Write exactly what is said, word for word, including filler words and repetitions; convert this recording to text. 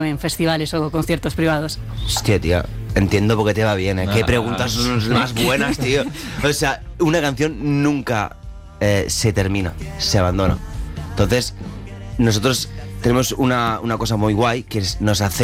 en festivales o conciertos privados? Hostia, tío, entiendo por qué te va bien, ¿eh? Qué preguntas más buenas, tío. O sea, una canción nunca eh, se termina, se abandona. Entonces, nosotros tenemos una, una cosa muy guay, que es, nos hace